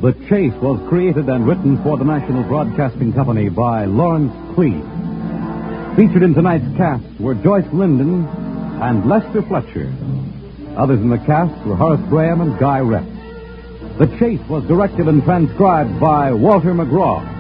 The Chase was created and written for the National Broadcasting Company by Lawrence Cleave. Featured in tonight's cast were Joyce Linden and Lester Fletcher. Others in the cast were Horace Graham and Guy Repp. The Chase was directed and transcribed by Walter McGraw.